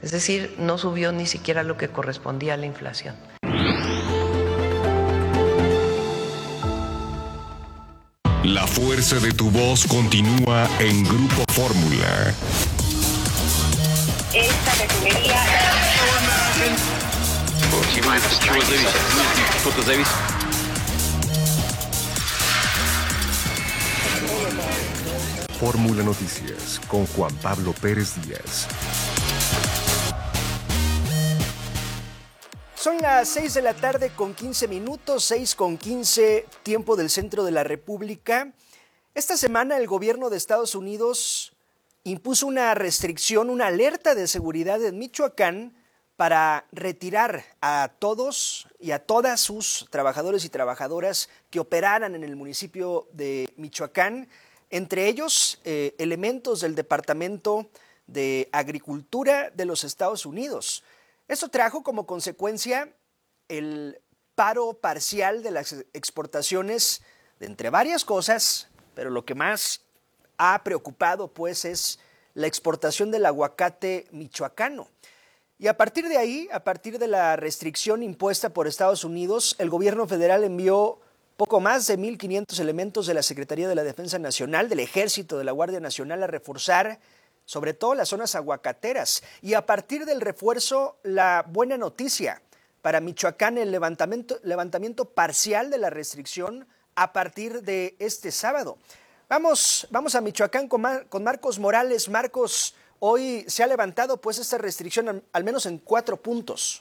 Es decir, no subió ni siquiera lo que correspondía a la inflación. La fuerza de tu voz continúa en Grupo Fórmula. Esta refinería... Fórmula Noticias con Juan Pablo Pérez Díaz. Son las 6 de la tarde con 15 minutos, 6:15, tiempo del centro de la República. Esta semana el gobierno de Estados Unidos impuso una restricción, una alerta de seguridad en Michoacán para retirar a todos y a todas sus trabajadores y trabajadoras que operaran en el municipio de Michoacán, entre ellos elementos del Departamento de Agricultura de los Estados Unidos. Esto trajo como consecuencia el paro parcial de las exportaciones de entre varias cosas, pero lo que más ha preocupado pues es la exportación del aguacate michoacano. Y a partir de ahí, a partir de la restricción impuesta por Estados Unidos, el gobierno federal envió poco más de 1,500 elementos de la Secretaría de la Defensa Nacional, del Ejército, de la Guardia Nacional a reforzar sobre todo las zonas aguacateras. Y a partir del refuerzo, la buena noticia para Michoacán, el levantamiento parcial de la restricción a partir de este sábado. Vamos a Michoacán con Marcos Morales. Marcos, hoy se ha levantado pues esta restricción al menos en 4 puntos.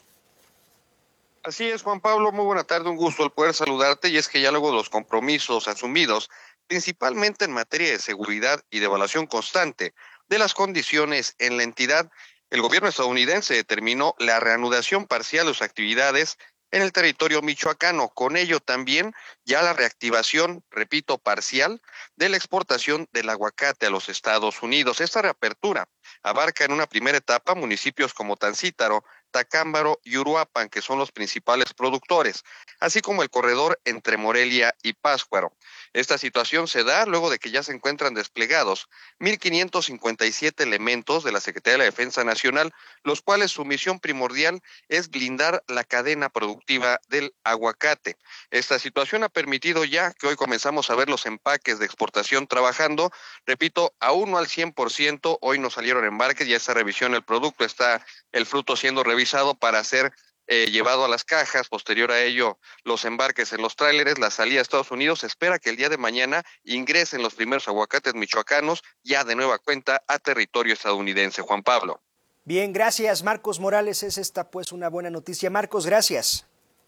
Así es, Juan Pablo, muy buena tarde, un gusto el poder saludarte, y es que ya luego de los compromisos asumidos, principalmente en materia de seguridad y de evaluación constante de las condiciones en la entidad, el gobierno estadounidense determinó la reanudación parcial de sus actividades en el territorio michoacano. Con ello también ya la reactivación, repito, parcial de la exportación del aguacate a los Estados Unidos. Esta reapertura abarca en una primera etapa municipios como Tancítaro, Tacámbaro y Uruapan, que son los principales productores, así como el corredor entre Morelia y Pátzcuaro. Esta situación se da luego de que ya se encuentran desplegados 1,557 elementos de la Secretaría de la Defensa Nacional, los cuales su misión primordial es blindar la cadena productiva del aguacate. Esta situación ha permitido ya que hoy comenzamos a ver los empaques de exportación trabajando, repito, aún no al 100%, hoy no salieron embarques, ya esta revisión del producto, está el fruto siendo revisado para ser llevado a las cajas, posterior a ello los embarques en los tráileres, la salida a Estados Unidos. Se espera que el día de mañana ingresen los primeros aguacates michoacanos ya de nueva cuenta a territorio estadounidense. Juan Pablo. Bien, gracias Marcos Morales, es esta pues una buena noticia. Marcos, gracias.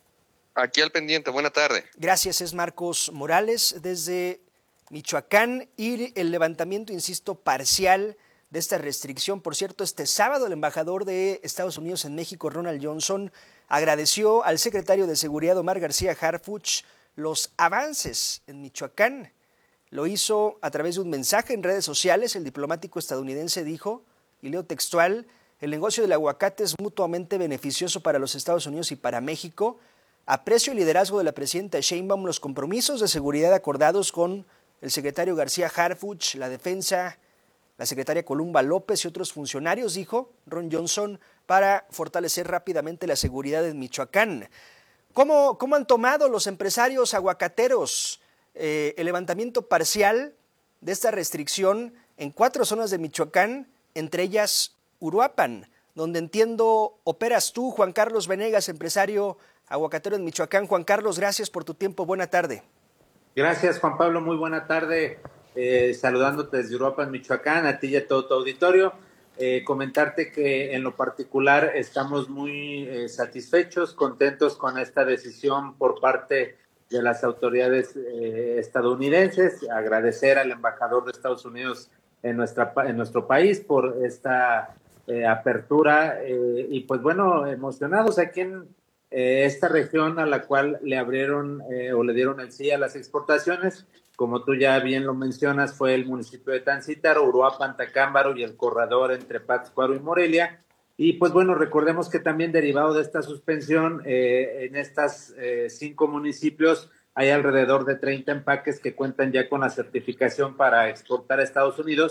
Aquí al pendiente, buena tarde. Gracias, es Marcos Morales desde Michoacán, y el levantamiento, insisto, parcial de esta restricción. Por cierto, este sábado el embajador de Estados Unidos en México, Ronald Johnson, agradeció al secretario de Seguridad, Omar García Harfuch, los avances en Michoacán. Lo hizo a través de un mensaje en redes sociales. El diplomático estadounidense dijo, y leo textual: el negocio del aguacate es mutuamente beneficioso para los Estados Unidos y para México. Aprecio el liderazgo de la presidenta Sheinbaum, los compromisos de seguridad acordados con el secretario García Harfuch, la defensa, la secretaria Columba López y otros funcionarios, dijo Ron Johnson, para fortalecer rápidamente la seguridad en Michoacán. ¿Cómo han tomado los empresarios aguacateros el levantamiento parcial de esta restricción en 4 zonas de Michoacán, entre ellas Uruapan, donde entiendo operas tú, Juan Carlos Venegas, empresario aguacatero en Michoacán? Juan Carlos, gracias por tu tiempo, buena tarde. Gracias, Juan Pablo, muy buena tarde. Saludándote desde Uruapan, Michoacán, a ti y a todo tu auditorio. Comentarte que en lo particular estamos muy satisfechos, contentos con esta decisión por parte de las autoridades estadounidenses. Agradecer al embajador de Estados Unidos en nuestro país por esta apertura y pues bueno, emocionados aquí en esta región a la cual le abrieron o le dieron el sí a las exportaciones. Como tú ya bien lo mencionas, fue el municipio de Tancítaro, Uruapan, Tacámbaro y el corredor entre Pátzcuaro y Morelia. Y pues bueno, recordemos que también derivado de esta suspensión, en estas 5 municipios hay alrededor de 30 empaques que cuentan ya con la certificación para exportar a Estados Unidos,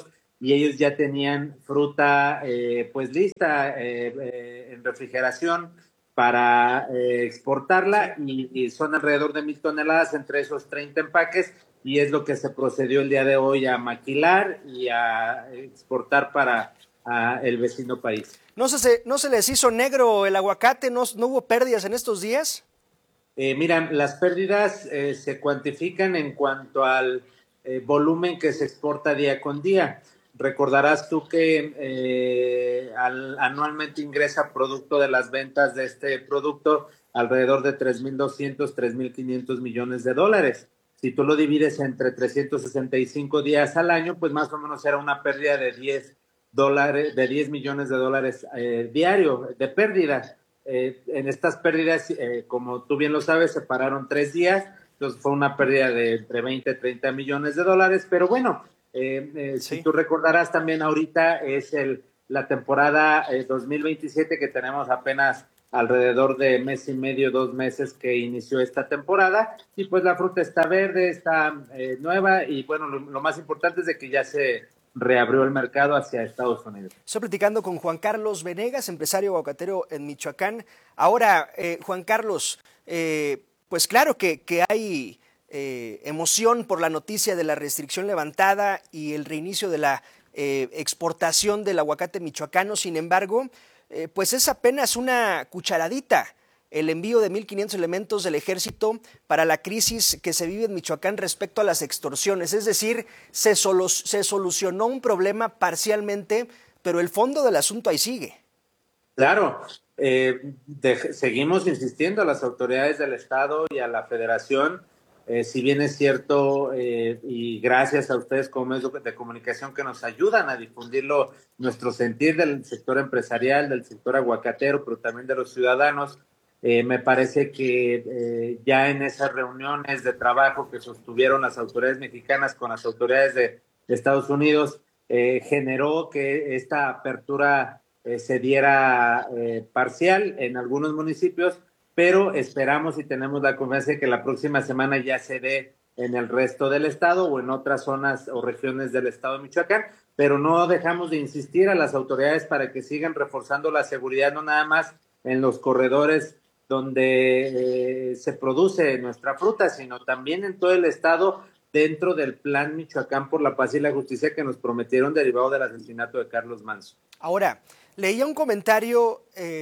y ellos ya tenían fruta pues lista en refrigeración para exportarla y son alrededor de 1,000 toneladas entre esos 30 empaques y es lo que se procedió el día de hoy a maquilar y a exportar para el vecino país. ¿No se les hizo negro el aguacate? ¿No hubo pérdidas en estos días? Mira, las pérdidas se cuantifican en cuanto al volumen que se exporta día con día. Recordarás tú que anualmente ingresa producto de las ventas de este producto alrededor de 3.200, 3.500 millones de dólares. Si tú lo divides entre 365 días al año, pues más o menos era una pérdida de 10 millones de dólares diario de pérdida. En estas pérdidas, como tú bien lo sabes, se pararon 3 días, entonces fue una pérdida de entre 20 y 30 millones de dólares, pero bueno, sí. Si tú recordarás también ahorita es la temporada 2027 que tenemos apenas alrededor de mes y medio, 2 meses que inició esta temporada y pues la fruta está verde, está nueva y bueno, lo más importante es de que ya se reabrió el mercado hacia Estados Unidos. Estoy platicando con Juan Carlos Venegas, empresario aguacatero en Michoacán. Ahora, Juan Carlos, pues claro que hay emoción por la noticia de la restricción levantada y el reinicio de la exportación del aguacate michoacano. Sin embargo, pues es apenas una cucharadita el envío de 1.500 elementos del ejército para la crisis que se vive en Michoacán respecto a las extorsiones. Es decir, se solucionó un problema parcialmente, pero el fondo del asunto ahí sigue. Claro, seguimos insistiendo a las autoridades del Estado y a la Federación, si bien es cierto, y gracias a ustedes como medios de comunicación que nos ayudan a difundirlo, nuestro sentir del sector empresarial, del sector aguacatero, pero también de los ciudadanos. Me parece que ya en esas reuniones de trabajo que sostuvieron las autoridades mexicanas con las autoridades de Estados Unidos, generó que esta apertura se diera parcial en algunos municipios, pero esperamos y tenemos la confianza de que la próxima semana ya se dé en el resto del estado o en otras zonas o regiones del estado de Michoacán, pero no dejamos de insistir a las autoridades para que sigan reforzando la seguridad, no nada más en los corredores donde se produce nuestra fruta, sino también en todo el estado dentro del Plan Michoacán por la Paz y la Justicia que nos prometieron derivado del asesinato de Carlos Manso. Ahora, leía un comentario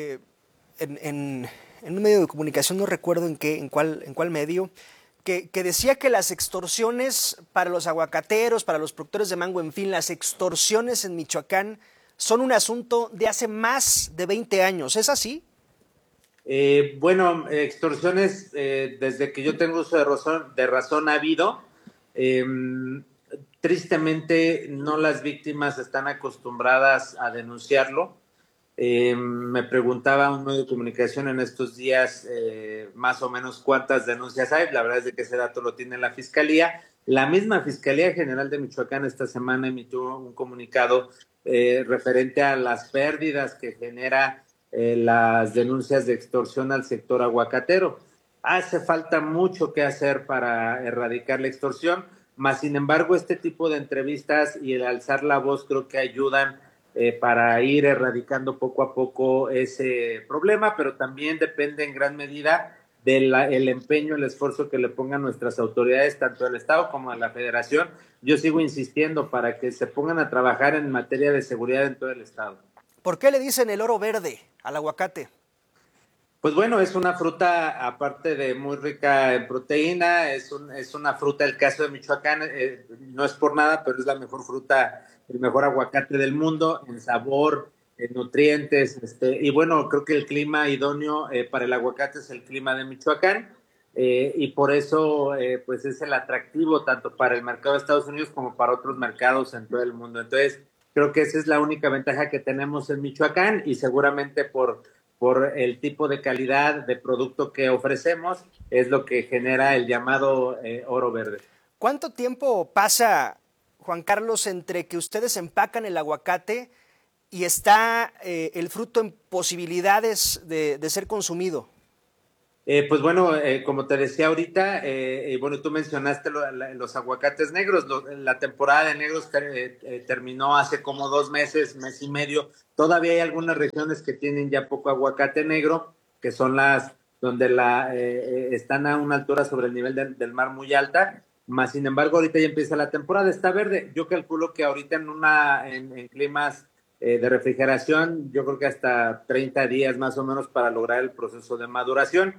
en un medio de comunicación, no recuerdo en cuál medio, que decía que las extorsiones para los aguacateros, para los productores de mango, en fin, las extorsiones en Michoacán son un asunto de hace más de 20 años. ¿Es así? Bueno, extorsiones desde que yo tengo uso de razón ha habido. Tristemente no las víctimas están acostumbradas a denunciarlo. Me preguntaba un medio de comunicación en estos días más o menos cuántas denuncias hay. La verdad es de que ese dato lo tiene la Fiscalía. La misma Fiscalía General de Michoacán esta semana emitió un comunicado referente a las pérdidas que genera las denuncias de extorsión al sector aguacatero. Hace falta mucho que hacer para erradicar la extorsión, mas sin embargo este tipo de entrevistas y el alzar la voz creo que ayudan para ir erradicando poco a poco ese problema, pero también depende en gran medida del empeño, el esfuerzo que le pongan nuestras autoridades, tanto del Estado como de la Federación. Yo sigo insistiendo para que se pongan a trabajar en materia de seguridad en todo el Estado. ¿Por qué le dicen el oro verde al aguacate? Pues bueno, es una fruta, aparte de muy rica en proteína, es una fruta, el caso de Michoacán, no es por nada, pero es la mejor fruta, el mejor aguacate del mundo, en sabor, en nutrientes, y bueno, creo que el clima idóneo para el aguacate es el clima de Michoacán, y por eso pues es el atractivo tanto para el mercado de Estados Unidos como para otros mercados en todo el mundo. Entonces, creo que esa es la única ventaja que tenemos en Michoacán y seguramente por el tipo de calidad de producto que ofrecemos, es lo que genera el llamado oro verde. ¿Cuánto tiempo pasa, Juan Carlos, entre que ustedes empacan el aguacate y está el fruto en posibilidades de ser consumido? Pues bueno, como te decía ahorita, bueno, tú mencionaste los aguacates negros. La temporada de negros terminó hace como 2 meses, mes y medio. Todavía hay algunas regiones que tienen ya poco aguacate negro, que son las donde están a una altura sobre el nivel del mar muy alta. Más sin embargo, ahorita ya empieza la temporada, está verde. Yo calculo que ahorita en climas de refrigeración, yo creo que hasta 30 días más o menos para lograr el proceso de maduración.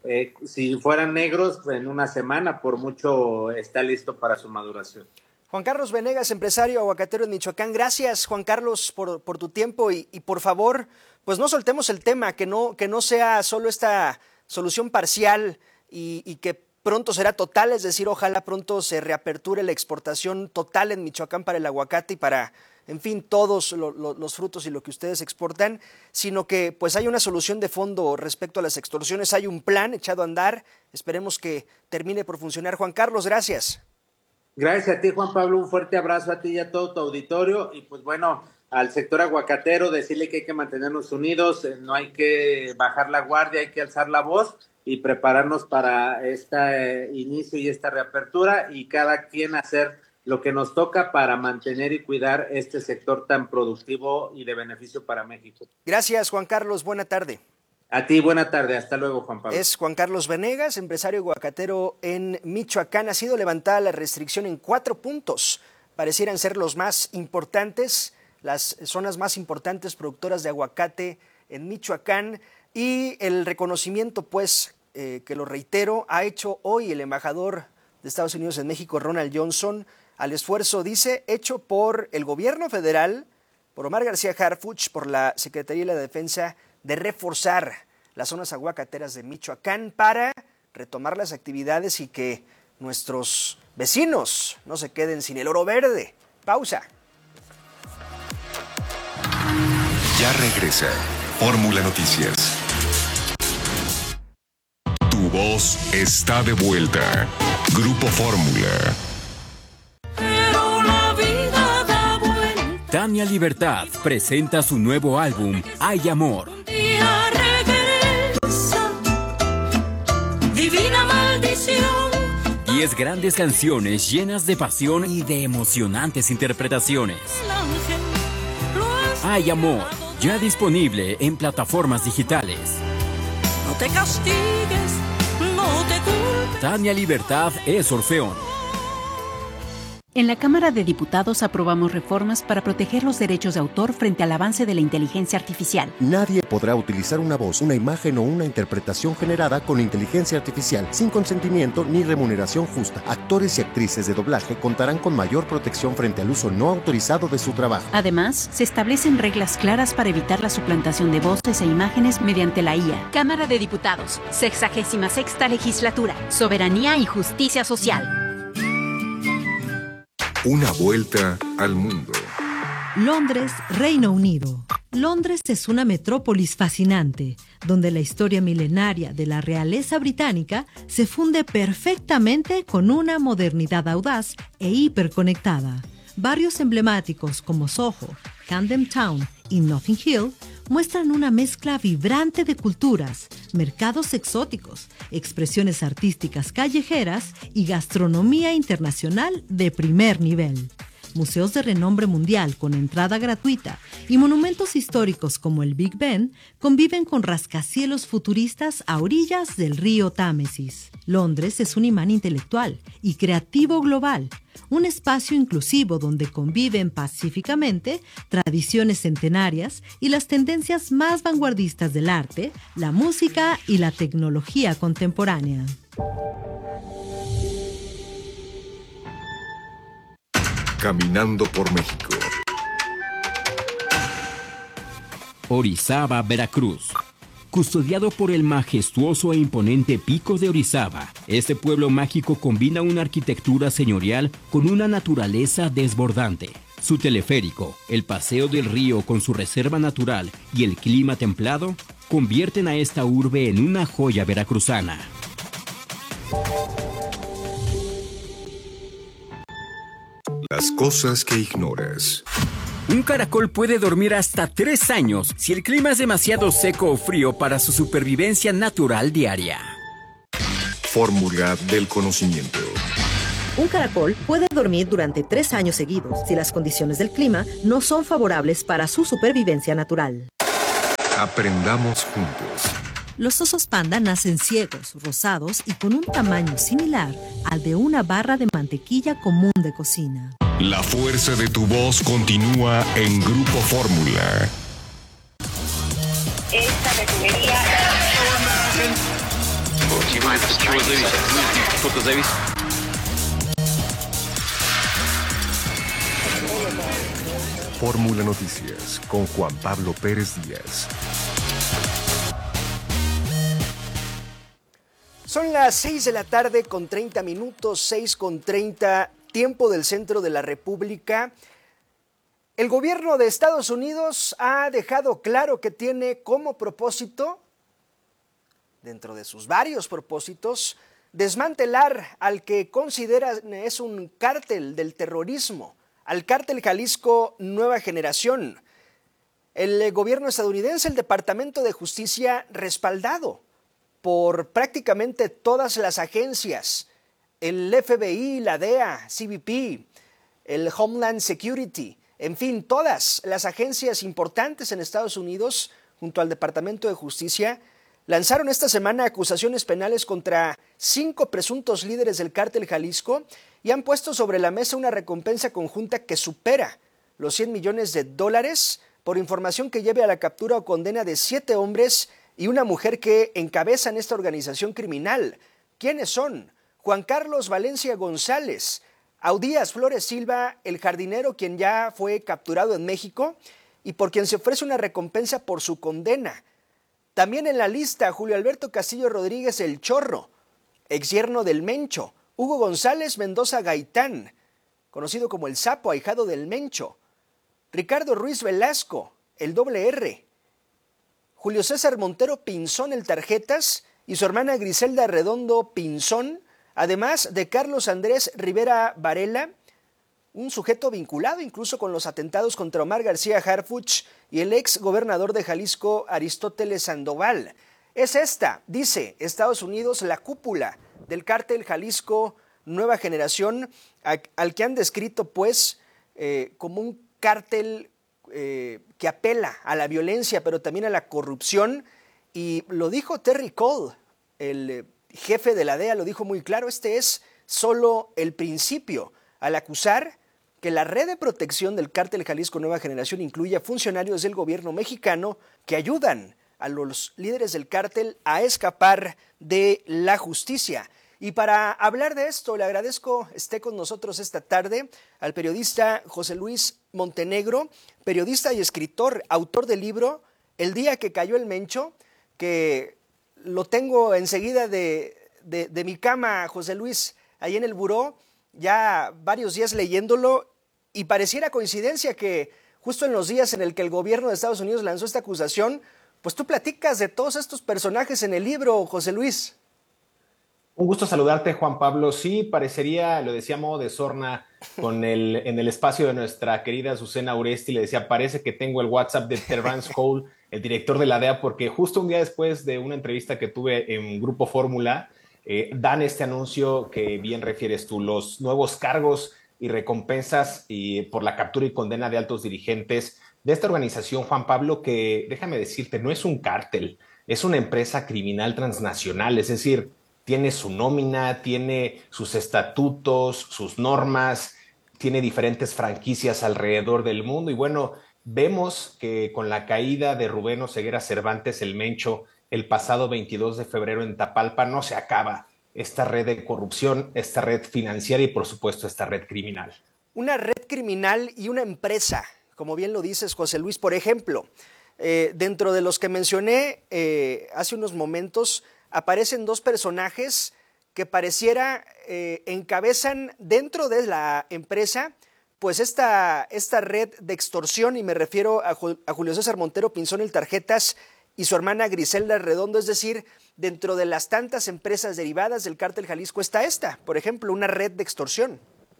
Si fueran negros, en una semana, por mucho, está listo para su maduración. Juan Carlos Venegas, empresario aguacatero en Michoacán. Gracias, Juan Carlos, por tu tiempo y por favor, pues no soltemos el tema, que no sea solo esta solución parcial y que pronto será total, es decir, ojalá pronto se reaperture la exportación total en Michoacán para el aguacate y para, en fin, todos los frutos y lo que ustedes exportan, sino que pues hay una solución de fondo respecto a las extorsiones, hay un plan echado a andar, esperemos que termine por funcionar. Juan Carlos, gracias. Gracias a ti, Juan Pablo, un fuerte abrazo a ti y a todo tu auditorio, y pues bueno, al sector aguacatero decirle que hay que mantenernos unidos, no hay que bajar la guardia, hay que alzar la voz y prepararnos para este inicio y esta reapertura, y cada quien hacer lo que nos toca para mantener y cuidar este sector tan productivo y de beneficio para México. Gracias, Juan Carlos, buena tarde. A ti, buena tarde, hasta luego, Juan Pablo. Es Juan Carlos Venegas, empresario aguacatero en Michoacán. Ha sido levantada la restricción en 4 puntos, parecieran ser los más importantes, las zonas más importantes productoras de aguacate en Michoacán, y el reconocimiento, pues, que lo reitero, ha hecho hoy el embajador de Estados Unidos en México, Ronald Johnson, al esfuerzo, dice, hecho por el gobierno federal, por Omar García Harfuch, por la Secretaría de la Defensa, de reforzar las zonas aguacateras de Michoacán para retomar las actividades y que nuestros vecinos no se queden sin el oro verde. Pausa. Ya regresa Fórmula Noticias. Tu voz está de vuelta. Grupo Fórmula. Tania Libertad presenta su nuevo álbum, Hay Amor. Divina maldición. 10 grandes canciones llenas de pasión y de emocionantes interpretaciones. Hay Amor, ya disponible en plataformas digitales. No te castigues, no te culpes. Tania Libertad es Orfeón. En la Cámara de Diputados aprobamos reformas para proteger los derechos de autor frente al avance de la inteligencia artificial. Nadie podrá utilizar una voz, una imagen o una interpretación generada con inteligencia artificial sin consentimiento ni remuneración justa. Actores y actrices de doblaje contarán con mayor protección frente al uso no autorizado de su trabajo. Además, se establecen reglas claras para evitar la suplantación de voces e imágenes mediante la IA. Cámara de Diputados, 66ª Legislatura, Soberanía y Justicia Social. Una vuelta al mundo. Londres, Reino Unido. Londres es una metrópolis fascinante, donde la historia milenaria de la realeza británica se funde perfectamente con una modernidad audaz e hiperconectada. Barrios emblemáticos como Soho, Camden Town y Notting Hill muestran una mezcla vibrante de culturas, mercados exóticos, expresiones artísticas callejeras y gastronomía internacional de primer nivel. Museos de renombre mundial con entrada gratuita y monumentos históricos como el Big Ben conviven con rascacielos futuristas a orillas del río Támesis. Londres es un imán intelectual y creativo global, un espacio inclusivo donde conviven pacíficamente tradiciones centenarias y las tendencias más vanguardistas del arte, la música y la tecnología contemporánea. Caminando por México. Orizaba, Veracruz. Custodiado por el majestuoso e imponente Pico de Orizaba, este pueblo mágico combina una arquitectura señorial con una naturaleza desbordante. Su teleférico, el paseo del río con su reserva natural y el clima templado convierten a esta urbe en una joya veracruzana. Las cosas que ignoras. Un caracol puede dormir hasta 3 años si el clima es demasiado seco o frío para su supervivencia natural diaria. fórmula del conocimiento. Un caracol puede dormir durante 3 años seguidos si las condiciones del clima no son favorables para su supervivencia natural. Aprendamos juntos. Los osos panda nacen ciegos, rosados y con un tamaño similar al de una barra de mantequilla común de cocina. La fuerza de tu voz continúa en Grupo Fórmula. Esta refinería... Fórmula Noticias con Juan Pablo Pérez Díaz. Son las 6 de la tarde con 30 minutos, 6:30, tiempo del centro de la República. El gobierno de Estados Unidos ha dejado claro que tiene como propósito, dentro de sus varios propósitos, desmantelar al que consideran es un cártel del terrorismo, al cártel Jalisco Nueva Generación. El gobierno estadounidense, el Departamento de Justicia, respaldado por prácticamente todas las agencias, el FBI, la DEA, CBP, el Homeland Security, en fin, todas las agencias importantes en Estados Unidos, junto al Departamento de Justicia, lanzaron esta semana acusaciones penales contra 5 presuntos líderes del cártel Jalisco y han puesto sobre la mesa una recompensa conjunta que supera los $100 millones por información que lleve a la captura o condena de 7 hombres y una mujer que encabezan esta organización criminal. ¿Quiénes son? Juan Carlos Valencia González, Audías Flores Silva, el jardinero, quien ya fue capturado en México y por quien se ofrece una recompensa por su condena. También en la lista, Julio Alberto Castillo Rodríguez, el Chorro, exyerno del Mencho, Hugo González Mendoza Gaitán, conocido como el Sapo, ahijado del Mencho, Ricardo Ruiz Velasco, el Doble R, Julio César Montero Pinzón, el Tarjetas, y su hermana Griselda Redondo Pinzón, además de Carlos Andrés Rivera Varela, un sujeto vinculado incluso con los atentados contra Omar García Harfuch y el ex gobernador de Jalisco, Aristóteles Sandoval. Es esta, dice Estados Unidos, la cúpula del cártel Jalisco Nueva Generación, al que han descrito pues como un cártel que apela a la violencia, pero también a la corrupción. Y lo dijo Terry Cole, el jefe de la DEA, lo dijo muy claro, este es solo el principio, al acusar que la red de protección del cártel Jalisco Nueva Generación incluye a funcionarios del gobierno mexicano que ayudan a los líderes del cártel a escapar de la justicia. Y para hablar de esto, le agradezco esté con nosotros esta tarde al periodista José Luis Montenegro, periodista y escritor, autor del libro El día que cayó el Mencho, que lo tengo enseguida de mi cama, José Luis, ahí en el buró, ya varios días leyéndolo, y pareciera coincidencia que justo en los días en el que el gobierno de Estados Unidos lanzó esta acusación, pues tú platicas de todos estos personajes en el libro, José Luis. Un gusto saludarte, Juan Pablo. Sí, parecería, lo decía Modo de Sorna, en el espacio de nuestra querida Azucena Uresti, le decía, parece que tengo el WhatsApp de Terrence Cole, el director de la DEA, porque justo un día después de una entrevista que tuve en Grupo Fórmula, dan este anuncio que bien refieres tú, los nuevos cargos y recompensas por la captura y condena de altos dirigentes de esta organización, Juan Pablo, que, déjame decirte, no es un cártel, es una empresa criminal transnacional, es decir, tiene su nómina, tiene sus estatutos, sus normas, tiene diferentes franquicias alrededor del mundo. Y bueno, vemos que con la caída de Rubén Oseguera Cervantes, el Mencho, el pasado 22 de febrero en Tapalpa, no se acaba esta red de corrupción, esta red financiera y, por supuesto, esta red criminal. Una red criminal y una empresa, como bien lo dices, José Luis. Por ejemplo, dentro de los que mencioné hace unos momentos, aparecen 2 personajes que pareciera encabezan dentro de la empresa pues esta red de extorsión, y me refiero a Julio César Montero Pinzón, el Tarjetas, y su hermana Griselda Redondo. Es decir, dentro de las tantas empresas derivadas del cártel Jalisco está esta, por ejemplo, una red de extorsión.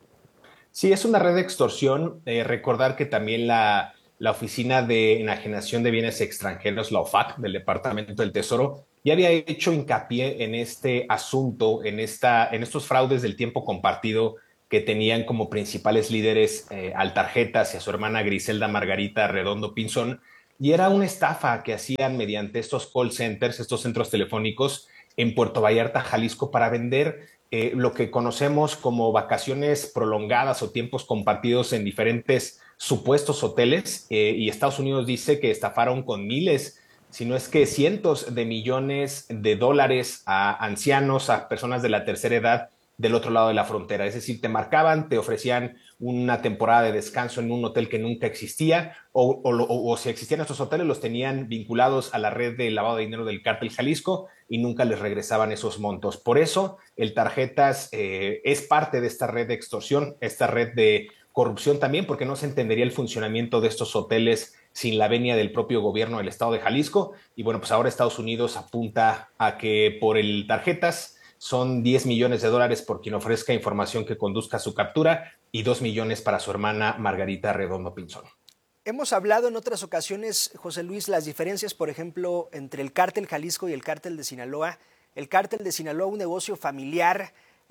Sí, es una red de extorsión. Recordar que también la Oficina de Enajenación de Bienes Extranjeros, la OFAC, del Departamento del Tesoro, ya había hecho hincapié en este asunto, en estos fraudes del tiempo compartido que tenían como principales líderes al Tarjetas y a su hermana Griselda Margarita Redondo Pinzón, y era una estafa que hacían mediante estos call centers, estos centros telefónicos en Puerto Vallarta, Jalisco, para vender lo que conocemos como vacaciones prolongadas o tiempos compartidos en diferentes supuestos hoteles, y Estados Unidos dice que estafaron con miles, si no es que cientos de millones de dólares a ancianos, a personas de la tercera edad del otro lado de la frontera. Es decir, te marcaban, te ofrecían una temporada de descanso en un hotel que nunca existía, o si existían estos hoteles, los tenían vinculados a la red de lavado de dinero del Cártel Jalisco y nunca les regresaban esos montos. Por eso, el Tarjetas es parte de esta red de extorsión, esta red de corrupción también, porque no se entendería el funcionamiento de estos hoteles sin la venia del propio gobierno del estado de Jalisco. Y bueno, pues ahora Estados Unidos apunta a que por el Tarjetas son $10 millones por quien ofrezca información que conduzca a su captura y $2 millones para su hermana Margarita Redondo Pinzón. Hemos hablado en otras ocasiones, José Luis, las diferencias, por ejemplo, entre el Cártel Jalisco y el Cártel de Sinaloa. El Cártel de Sinaloa, un negocio familiar,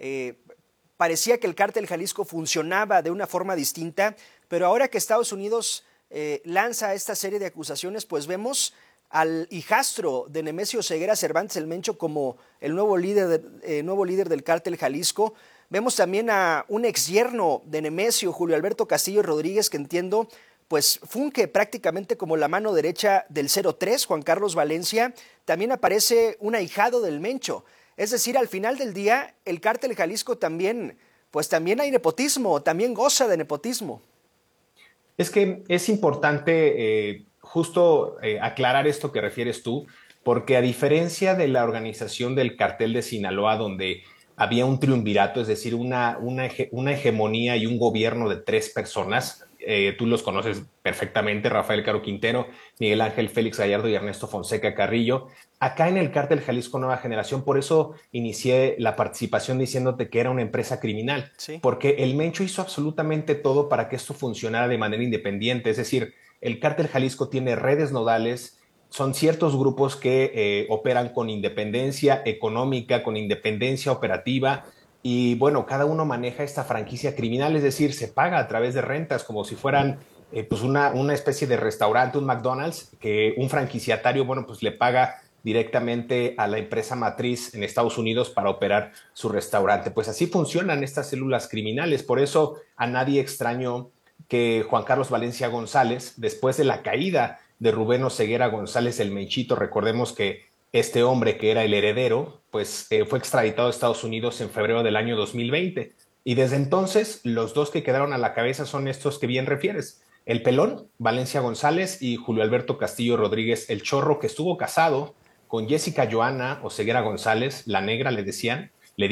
parecía que el Cártel Jalisco funcionaba de una forma distinta, pero ahora que Estados Unidos lanza esta serie de acusaciones, pues vemos al hijastro de Nemesio Ceguera Cervantes el Mencho como el nuevo líder del Cártel Jalisco. Vemos también a un exyerno de Nemesio, Julio Alberto Castillo Rodríguez, que entiendo pues funge prácticamente como la mano derecha del 03, Juan Carlos Valencia. También aparece un ahijado del Mencho. Es decir, al final del día, el Cártel Jalisco también hay nepotismo, también goza de nepotismo. Es que es importante justo aclarar esto que refieres tú, porque a diferencia de la organización del Cartel de Sinaloa, donde había un triunvirato, es decir, una hegemonía y un gobierno de 3 personas, tú los conoces perfectamente, Rafael Caro Quintero, Miguel Ángel Félix Gallardo y Ernesto Fonseca Carrillo. Acá en el Cártel Jalisco Nueva Generación, por eso inicié la participación diciéndote que era una empresa criminal, sí, porque el Mencho hizo absolutamente todo para que esto funcionara de manera independiente. Es decir, el Cártel Jalisco tiene redes nodales, son ciertos grupos que operan con independencia económica, con independencia operativa, y bueno, cada uno maneja esta franquicia criminal, es decir, se paga a través de rentas como si fueran pues una especie de restaurante, un McDonald's, que un franquiciatario, bueno, pues le paga directamente a la empresa matriz en Estados Unidos para operar su restaurante. Pues así funcionan estas células criminales. Por eso a nadie extrañó que Juan Carlos Valencia González, después de la caída de Rubén Oseguera González el Menchito, recordemos que este hombre que era el heredero, pues fue extraditado a Estados Unidos en febrero del año 2020. Y desde entonces, los dos que quedaron a la cabeza son estos que bien refieres. El Pelón, Valencia González, y Julio Alberto Castillo Rodríguez, el Chorro, que estuvo casado con Jessica Joana Oseguera González, la negra le dicen,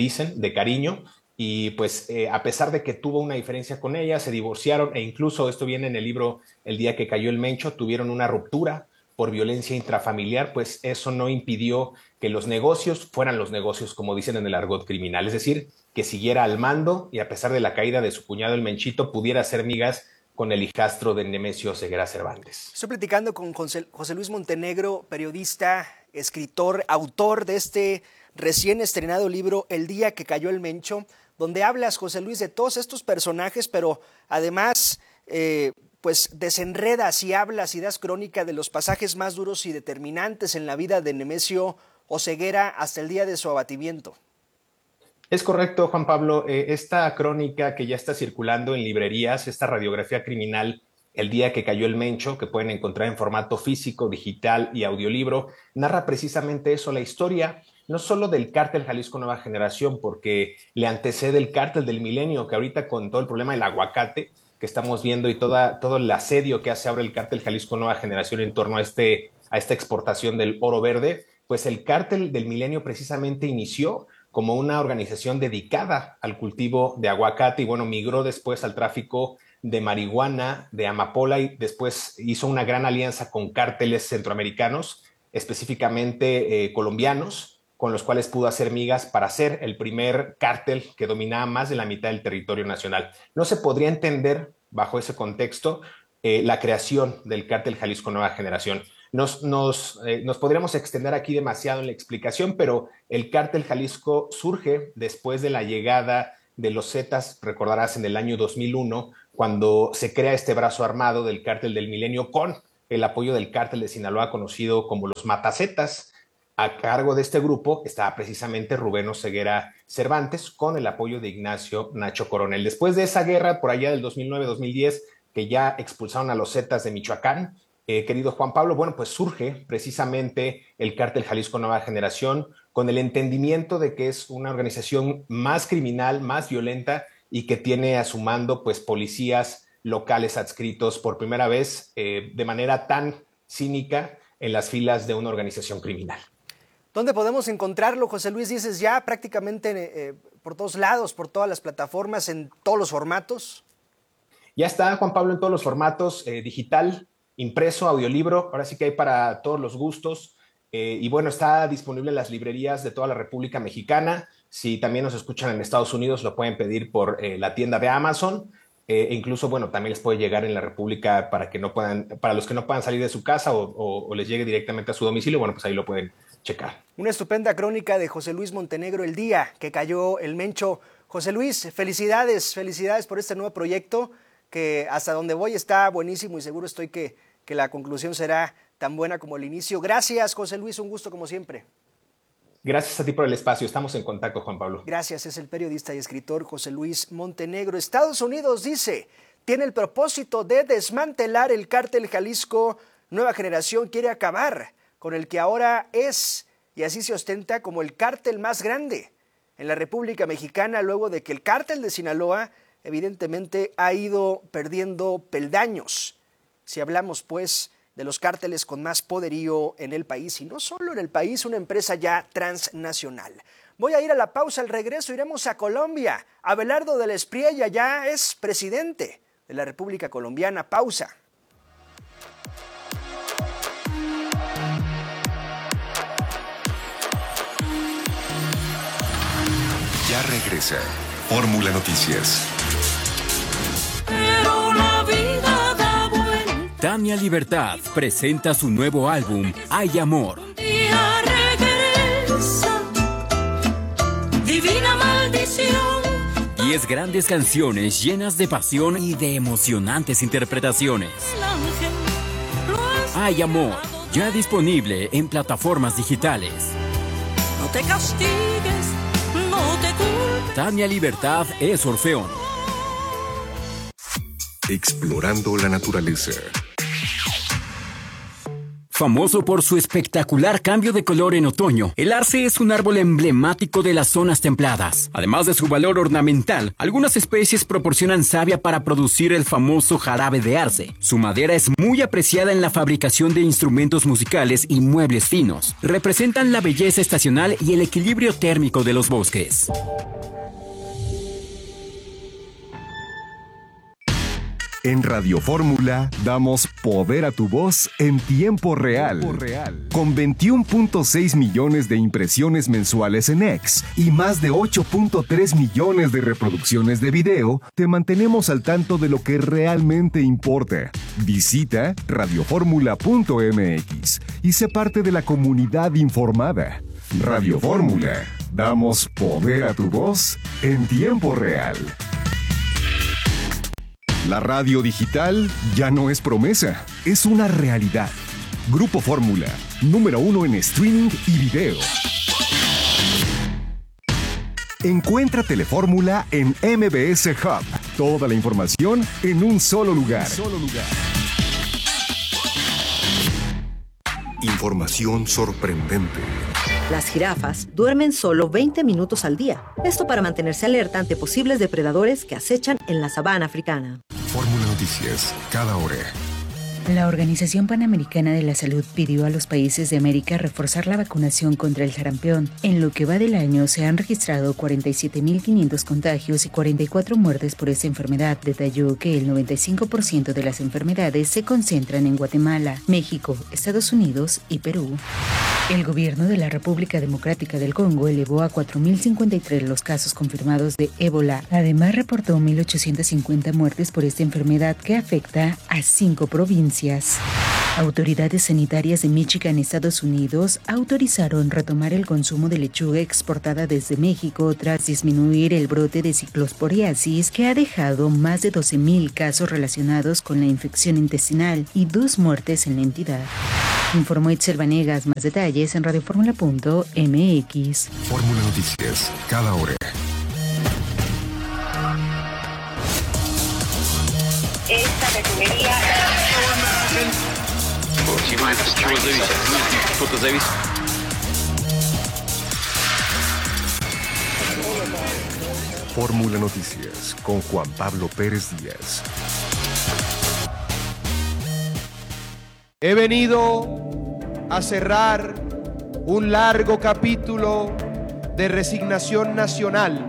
de cariño, y pues a pesar de que tuvo una diferencia con ella, se divorciaron, e incluso esto viene en el libro El día que cayó el Mencho, tuvieron una ruptura por violencia intrafamiliar. Pues eso no impidió que los negocios fueran los negocios, como dicen en el argot criminal, es decir, que siguiera al mando y a pesar de la caída de su cuñado el Menchito, pudiera hacer migas con el hijastro de Nemesio Ceguera Cervantes. Estoy platicando con José Luis Montenegro, periodista, escritor, autor de este recién estrenado libro El día que cayó el Mencho, donde hablas, José Luis, de todos estos personajes, pero además pues desenredas y hablas y das crónica de los pasajes más duros y determinantes en la vida de Nemesio Oseguera hasta el día de su abatimiento. Es correcto, Juan Pablo. Esta crónica que ya está circulando en librerías, esta radiografía criminal, El día que cayó el Mencho, que pueden encontrar en formato físico, digital y audiolibro, narra precisamente eso, la historia no solo del Cártel Jalisco Nueva Generación, porque le antecede el Cártel del Milenio, que ahorita con todo el problema del aguacate que estamos viendo y todo el asedio que hace ahora el Cártel Jalisco Nueva Generación en torno a esta exportación del oro verde, pues el Cártel del Milenio precisamente inició como una organización dedicada al cultivo de aguacate y bueno, migró después al tráfico de marihuana, de amapola, y después hizo una gran alianza con cárteles centroamericanos, específicamente colombianos, con los cuales pudo hacer migas para ser el primer cártel que dominaba más de la mitad del territorio nacional. No se podría entender bajo ese contexto la creación del Cártel Jalisco Nueva Generación. Nos podríamos extender aquí demasiado en la explicación, pero el Cártel Jalisco surge después de la llegada de los Zetas, recordarás, en el año 2001, cuando se crea este brazo armado del Cártel del Milenio con el apoyo del Cártel de Sinaloa, conocido como los Matazetas. A cargo de este grupo estaba precisamente Rubén Oseguera Cervantes, con el apoyo de Ignacio Nacho Coronel. Después de esa guerra, por allá del 2009-2010, que ya expulsaron a los Zetas de Michoacán, querido Juan Pablo, bueno, pues surge precisamente el Cártel Jalisco Nueva Generación, con el entendimiento de que es una organización más criminal, más violenta, y que tiene a su mando pues policías locales adscritos por primera vez de manera tan cínica en las filas de una organización criminal. ¿Dónde podemos encontrarlo, José Luis? Dices ya prácticamente por todos lados, por todas las plataformas, en todos los formatos. Ya está, Juan Pablo, en todos los formatos, digital, impreso, audiolibro, ahora sí que hay para todos los gustos. Y bueno, está disponible en las librerías de toda la República Mexicana. Si también nos escuchan en Estados Unidos, lo pueden pedir por la tienda de Amazon. E incluso, bueno, también les puede llegar en la República para los que no puedan salir de su casa o les llegue directamente a su domicilio. Bueno, pues ahí lo pueden checar. Una estupenda crónica de José Luis Montenegro, el día que cayó el Mencho. José Luis, felicidades por este nuevo proyecto, que hasta donde voy está buenísimo y seguro estoy que la conclusión será tan buena como el inicio. Gracias, José Luis, un gusto como siempre. Gracias a ti por el espacio, estamos en contacto, Juan Pablo. Gracias, es el periodista y escritor José Luis Montenegro. Estados Unidos, dice, tiene el propósito de desmantelar el Cártel Jalisco Nueva Generación, quiere acabar con el que ahora es, y así se ostenta como el cártel más grande en la República Mexicana, luego de que el Cártel de Sinaloa evidentemente ha ido perdiendo peldaños. Si hablamos pues de los cárteles con más poderío en el país, y no solo en el país, una empresa ya transnacional. Voy a ir a la pausa, al regreso iremos a Colombia. Abelardo del Espriella ya es presidente de la República Colombiana. Pausa. Ya regresa Fórmula Noticias. Tania Libertad presenta su nuevo álbum, Hay Amor. Divina maldición. 10 grandes canciones llenas de pasión y de emocionantes interpretaciones. Hay Amor, ya disponible en plataformas digitales. No te castigues, no te culpes. Tania Libertad es Orfeón. Explorando la naturaleza. Famoso por su espectacular cambio de color en otoño, el arce es un árbol emblemático de las zonas templadas. Además de su valor ornamental, algunas especies proporcionan savia para producir el famoso jarabe de arce. Su madera es muy apreciada en la fabricación de instrumentos musicales y muebles finos. Representan la belleza estacional y el equilibrio térmico de los bosques. En Radio Fórmula damos poder a tu voz en tiempo real. Con 21.6 millones de impresiones mensuales en X y más de 8.3 millones de reproducciones de video, te mantenemos al tanto de lo que realmente importa. Visita radioformula.mx y sé parte de la comunidad informada. Radio Fórmula, damos poder a tu voz en tiempo real. La radio digital ya no es promesa, es una realidad. Grupo Fórmula, número 1 en streaming y video. Encuentra Telefórmula en MBS Hub. Toda la información en un solo lugar. Información sorprendente. Las jirafas duermen solo 20 minutos al día. Esto para mantenerse alerta ante posibles depredadores que acechan en la sabana africana. Fórmula Noticias, cada hora. La Organización Panamericana de la Salud pidió a los países de América reforzar la vacunación contra el sarampión. En lo que va del año se han registrado 47.500 contagios y 44 muertes por esta enfermedad. Detalló que el 95% de las enfermedades se concentran en Guatemala, México, Estados Unidos y Perú. El gobierno de la República Democrática del Congo elevó a 4.053 los casos confirmados de ébola. Además, reportó 1.850 muertes por esta enfermedad que afecta a 5 provincias. Autoridades sanitarias de Michigan, Estados Unidos, autorizaron retomar el consumo de lechuga exportada desde México tras disminuir el brote de ciclosporiasis que ha dejado más de 12,000 casos relacionados con la infección intestinal y 2 muertes en la entidad. Informó Itzel Vanegas. Más detalles en radioformula.mx. Fórmula Noticias, cada hora. Esta refinería... Fórmula Noticias con Juan Pablo Pérez Díaz. He venido a cerrar un largo capítulo de resignación nacional.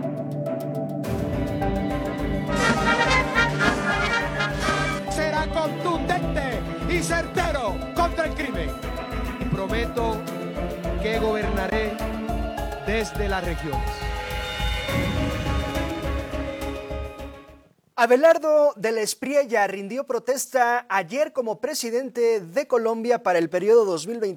Será contundente y certero contra el crimen. Y prometo que gobernaré desde las regiones. Abelardo de la Espriella rindió protesta ayer como presidente de Colombia para el periodo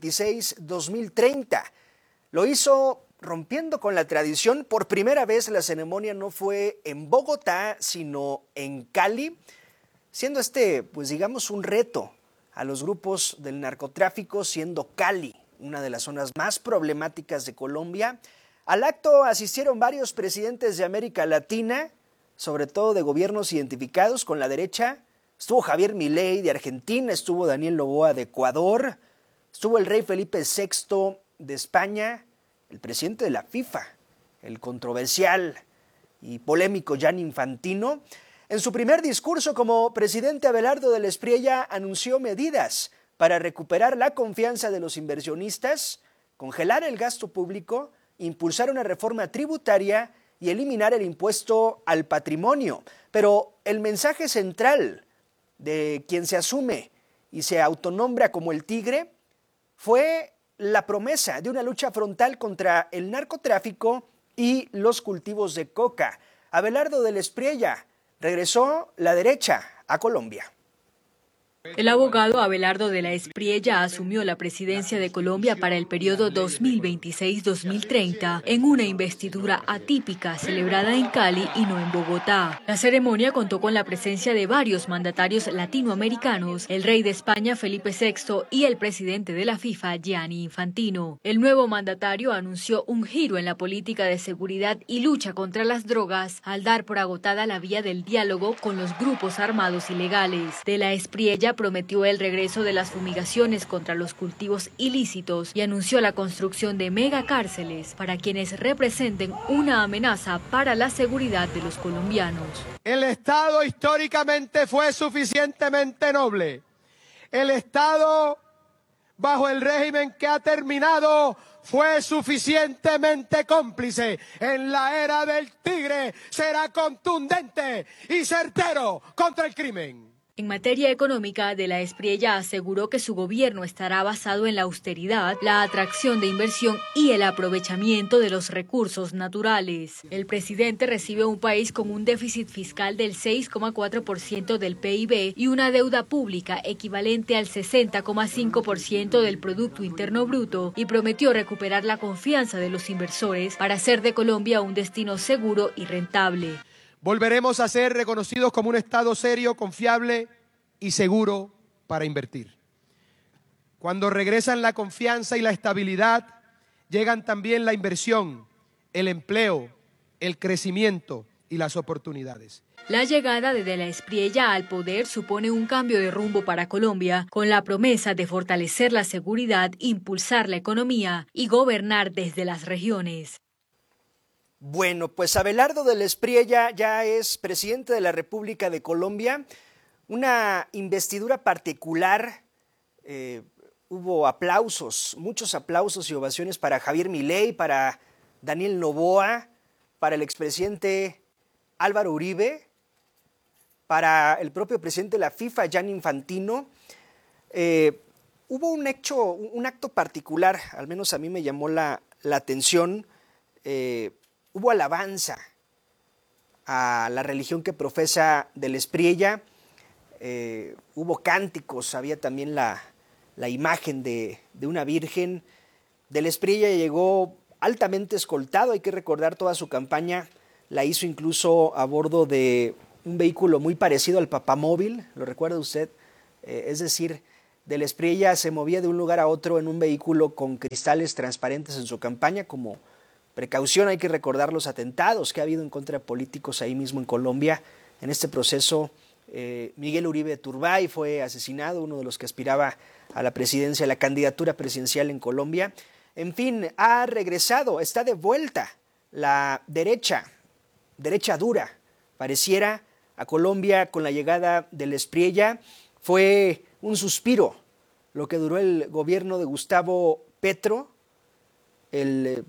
2026-2030. Lo hizo rompiendo con la tradición. Por primera vez la ceremonia no fue en Bogotá, sino en Cali, siendo pues digamos, un reto a los grupos del narcotráfico, siendo Cali una de las zonas más problemáticas de Colombia. Al acto asistieron varios presidentes de América Latina, sobre todo de gobiernos identificados con la derecha. Estuvo Javier Milei de Argentina, estuvo Daniel Noboa de Ecuador, estuvo el rey Felipe VI de España, el presidente de la FIFA, el controversial y polémico Gianni Infantino. En su primer discurso como presidente, Abelardo de la Espriella anunció medidas para recuperar la confianza de los inversionistas, congelar el gasto público, impulsar una reforma tributaria y eliminar el impuesto al patrimonio. Pero el mensaje central de quien se asume y se autonombra como el Tigre fue la promesa de una lucha frontal contra el narcotráfico y los cultivos de coca. Abelardo de la Espriella: regresó la derecha a Colombia. El abogado Abelardo de la Espriella asumió la presidencia de Colombia para el periodo 2026-2030 en una investidura atípica celebrada en Cali y no en Bogotá. La ceremonia contó con la presencia de varios mandatarios latinoamericanos, el rey de España Felipe VI y el presidente de la FIFA Gianni Infantino. El nuevo mandatario anunció un giro en la política de seguridad y lucha contra las drogas al dar por agotada la vía del diálogo con los grupos armados ilegales. De la Espriella prometió el regreso de las fumigaciones contra los cultivos ilícitos y anunció la construcción de megacárceles para quienes representen una amenaza para la seguridad de los colombianos. El Estado históricamente fue suficientemente noble. El Estado, bajo el régimen que ha terminado, fue suficientemente cómplice. En la era del Tigre será contundente y certero contra el crimen. En materia económica, de la Espriella aseguró que su gobierno estará basado en la austeridad, la atracción de inversión y el aprovechamiento de los recursos naturales. El presidente recibe un país con un déficit fiscal del 6,4% del PIB y una deuda pública equivalente al 60,5% del Producto Interno Bruto, y prometió recuperar la confianza de los inversores para hacer de Colombia un destino seguro y rentable. Volveremos a ser reconocidos como un Estado serio, confiable y seguro para invertir. Cuando regresan la confianza y la estabilidad, llegan también la inversión, el empleo, el crecimiento y las oportunidades. La llegada de la Espriella al poder supone un cambio de rumbo para Colombia, con la promesa de fortalecer la seguridad, impulsar la economía y gobernar desde las regiones. Bueno, pues Abelardo de la Espriella ya es presidente de la República de Colombia. Una investidura particular, hubo aplausos, muchos aplausos y ovaciones para Javier Milei, para Daniel Noboa, para el expresidente Álvaro Uribe, para el propio presidente de la FIFA, Gianni Infantino. Hubo un acto particular, al menos a mí me llamó la atención. Hubo alabanza a la religión que profesa de la Espriella, hubo cánticos, había también la la imagen de una virgen. Del Espriella llegó altamente escoltado, hay que recordar toda su campaña, la hizo incluso a bordo de un vehículo muy parecido al papamóvil, ¿lo recuerda usted? Es decir, Del Espriella se movía de un lugar a otro en un vehículo con cristales transparentes en su campaña. Como precaución hay que recordar los atentados que ha habido en contra de políticos ahí mismo en Colombia. En este proceso, Miguel Uribe Turbay fue asesinado, uno de los que aspiraba a la presidencia, a la candidatura presidencial en Colombia. En fin, ha regresado, está de vuelta la derecha dura, pareciera, a Colombia con la llegada del Espriella. Fue un suspiro lo que duró el gobierno de Gustavo Petro, el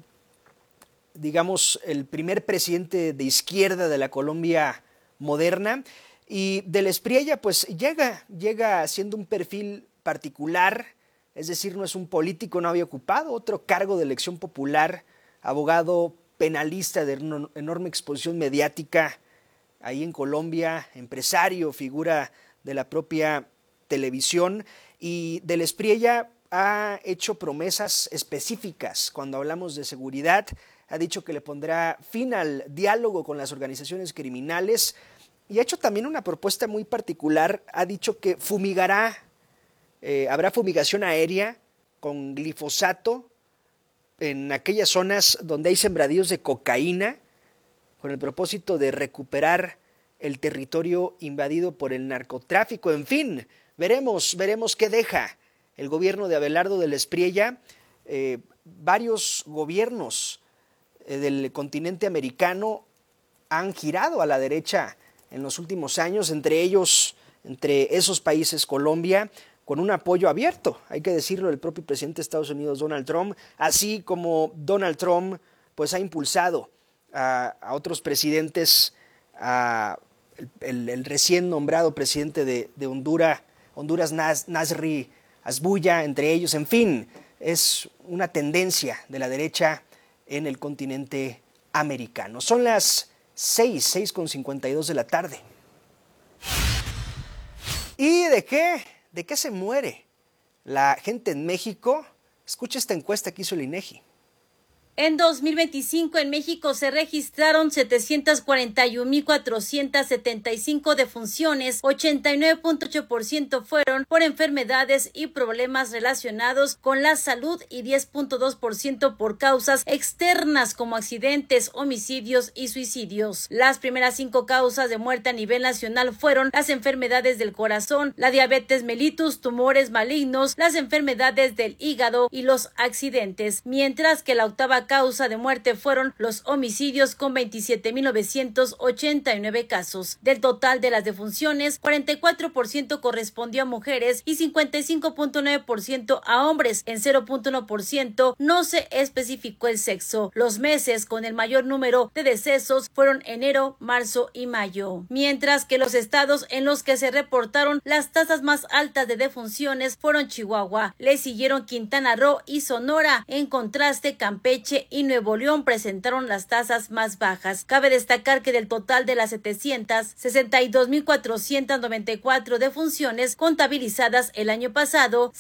primer presidente de izquierda de la Colombia moderna, y Del Espriella pues llega siendo un perfil particular, es decir, no es un político, no había ocupado otro cargo de elección popular, abogado penalista de enorme exposición mediática ahí en Colombia, empresario, figura de la propia televisión, y Del Espriella ha hecho promesas específicas cuando hablamos de seguridad. Ha dicho que le pondrá fin al diálogo con las organizaciones criminales y ha hecho también una propuesta muy particular. Ha dicho que fumigará, habrá fumigación aérea con glifosato en aquellas zonas donde hay sembradíos de cocaína, con el propósito de recuperar el territorio invadido por el narcotráfico. En fin, veremos qué deja el gobierno de Abelardo Del Espriella. Varios gobiernos del continente americano han girado a la derecha en los últimos años, entre esos países Colombia, con un apoyo abierto, hay que decirlo, del propio presidente de Estados Unidos, Donald Trump, así como Donald Trump pues ha impulsado a otros presidentes, el recién nombrado presidente de Honduras, Nasri Asbuya, entre ellos. En fin, es una tendencia de la derecha en el continente americano. Son las 6:52 de la tarde. ¿Y de qué se muere la gente en México? Escucha esta encuesta que hizo el INEGI. En 2025 en México se registraron 741,475 defunciones, 89.8% fueron por enfermedades y problemas relacionados con la salud y 10.2% por causas externas como accidentes, homicidios y suicidios. Las primeras 5 causas de muerte a nivel nacional fueron las enfermedades del corazón, la diabetes mellitus, tumores malignos, las enfermedades del hígado y los accidentes, mientras que la octava causa de muerte fueron los homicidios con 27,989 casos. Del total de las defunciones, 44% correspondió a mujeres y 55.9% a hombres. En 0.1% no se especificó el sexo. Los meses con el mayor número de decesos fueron enero, marzo y mayo. Mientras que los estados en los que se reportaron las tasas más altas de defunciones fueron Chihuahua, le siguieron Quintana Roo y Sonora. En contraste, Campeche y Nuevo León presentaron las tasas más bajas. Cabe destacar que del total de las 762,494 defunciones contabilizadas el año pasado,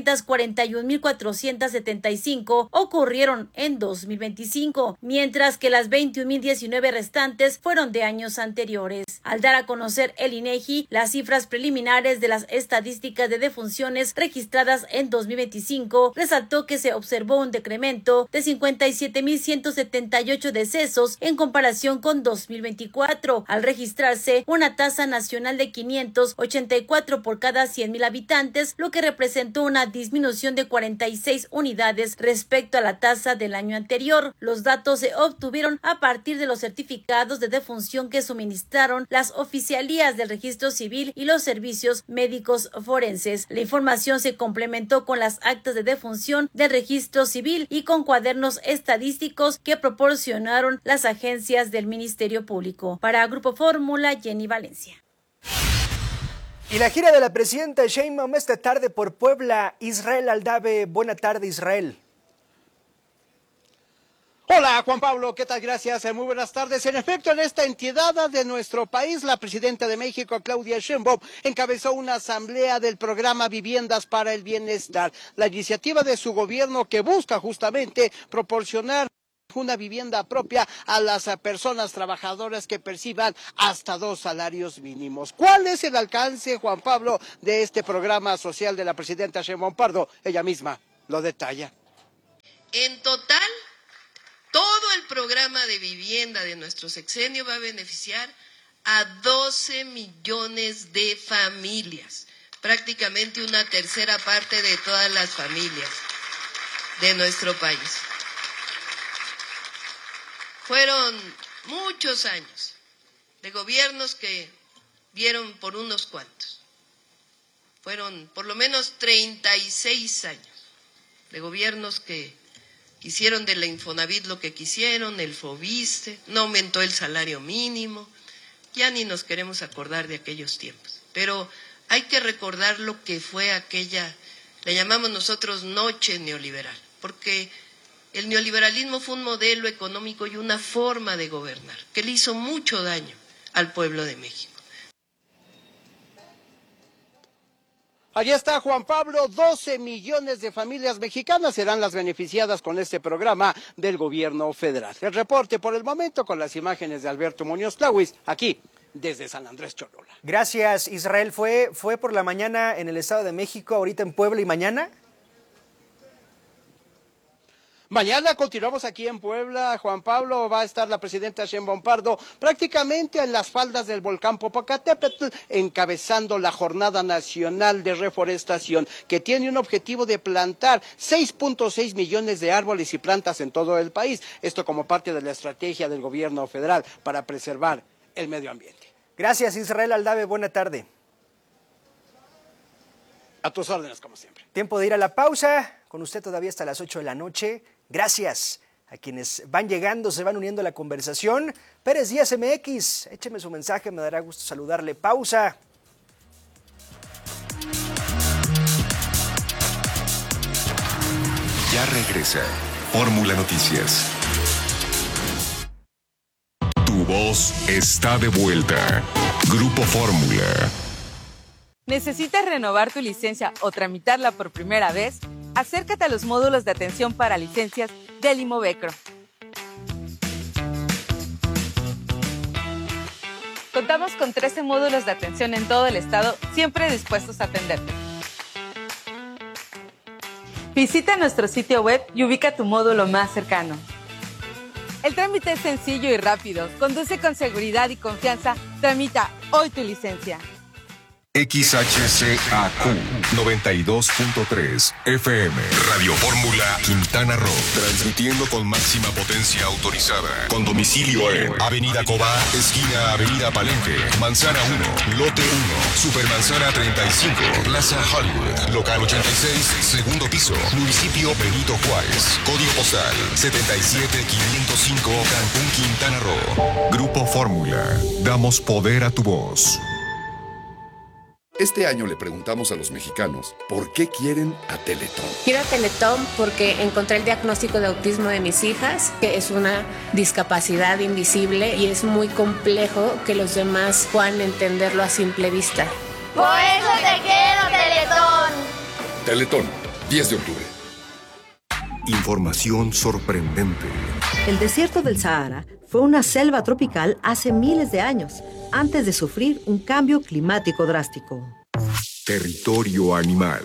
741,475 ocurrieron en 2025, mientras que las 21,019 restantes fueron de años anteriores. Al dar a conocer el INEGI las cifras preliminares de las estadísticas de defunciones registradas en 2025, resaltó que se observó un decremento de 57,178 decesos en comparación con 2024, al registrarse una tasa nacional de 584 por cada 100,000 habitantes, lo que representó una disminución de 46 unidades respecto a la tasa del año anterior. Los datos se obtuvieron a partir de los certificados de defunción que suministraron las oficialías del registro civil y los servicios médicos forenses. La información se complementó con las actas de defunción del registro civil y con cuadernos estadísticos que proporcionaron las agencias del Ministerio Público. Para Grupo Fórmula, Jenny Valencia. Y la gira de la presidenta Sheinbaum esta tarde por Puebla. Israel Aldave, buena tarde, Israel. Hola Juan Pablo, ¿qué tal? Gracias, muy buenas tardes. En efecto, en esta entidad de nuestro país, la presidenta de México, Claudia Sheinbaum, encabezó una asamblea del programa Viviendas para el Bienestar, la iniciativa de su gobierno que busca justamente proporcionar una vivienda propia a las personas trabajadoras que perciban hasta 2 salarios mínimos. ¿Cuál es el alcance, Juan Pablo, de este programa social de la presidenta Sheinbaum Pardo? Ella misma lo detalla. En total, todo el programa de vivienda de nuestro sexenio va a beneficiar a 12 millones de familias, prácticamente una tercera parte de todas las familias de nuestro país. Fueron muchos años de gobiernos que vieron por unos cuantos. Fueron por lo menos 36 años de gobiernos que hicieron de la Infonavit lo que quisieron, el Fobiste, no aumentó el salario mínimo, ya ni nos queremos acordar de aquellos tiempos. Pero hay que recordar lo que fue aquella, le llamamos nosotros noche neoliberal, porque el neoliberalismo fue un modelo económico y una forma de gobernar que le hizo mucho daño al pueblo de México. Allí está Juan Pablo, 12 millones de familias mexicanas serán las beneficiadas con este programa del gobierno federal. El reporte por el momento con las imágenes de Alberto Muñoz Clauis, aquí desde San Andrés Cholula. Gracias, Israel. ¿Fue por la mañana en el Estado de México, ahorita en Puebla y mañana? Mañana continuamos aquí en Puebla, Juan Pablo, va a estar la presidenta Sheinbaum Pardo prácticamente en las faldas del volcán Popocatépetl, encabezando la Jornada Nacional de Reforestación, que tiene un objetivo de plantar 6.6 millones de árboles y plantas en todo el país, esto como parte de la estrategia del gobierno federal para preservar el medio ambiente. Gracias, Israel Aldave, buena tarde. A tus órdenes, como siempre. Tiempo de ir a la pausa, con usted todavía hasta las 8 de la noche. Gracias a quienes van llegando, se van uniendo a la conversación. Pérez Díaz MX, écheme su mensaje, me dará gusto saludarle. Pausa. Ya regresa Fórmula Noticias. Tu voz está de vuelta. Grupo Fórmula. ¿Necesitas renovar tu licencia o tramitarla por primera vez? Acércate a los módulos de atención para licencias del Imovecro. Contamos con 13 módulos de atención en todo el estado, siempre dispuestos a atenderte. Visita nuestro sitio web y ubica tu módulo más cercano. El trámite es sencillo y rápido. Conduce con seguridad y confianza. Tramita hoy tu licencia. XHCAQ 92.3 FM Radio Fórmula Quintana Roo, transmitiendo con máxima potencia autorizada, con domicilio en Avenida Cobá, esquina Avenida Palenque, Manzana 1, Lote 1, Supermanzana 35, Plaza Hollywood, local 86, segundo piso, municipio Benito Juárez, código postal 77505, Cancún, Quintana Roo. Grupo Fórmula, damos poder a tu voz. Este año le preguntamos a los mexicanos por qué quieren a Teletón. Quiero a Teletón porque encontré el diagnóstico de autismo de mis hijas, que es una discapacidad invisible y es muy complejo que los demás puedan entenderlo a simple vista. Por eso te quiero, Teletón. Teletón, 10 de octubre. Información sorprendente. El desierto del Sahara fue una selva tropical hace miles de años, antes de sufrir un cambio climático drástico. Territorio animal.